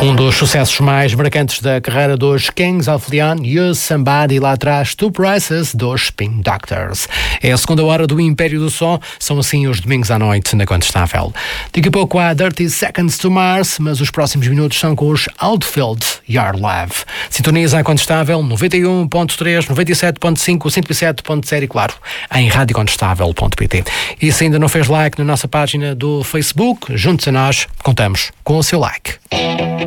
Um dos sucessos mais marcantes da carreira dos Kings of Leon, Use Somebody, lá atrás, Two Prices, dos Spin Doctors. É a segunda hora do Império do Som, são assim os domingos à noite na Contestável. Daqui a pouco há 30 Seconds to Mars, mas os próximos minutos são com os Outfield, Your Love. Sintoniza a Contestável 91.3, 97.5, 107.0 e, claro, em radiocontestável.pt. E se ainda não fez like na nossa página do Facebook, junte-se a nós, contamos com o seu like.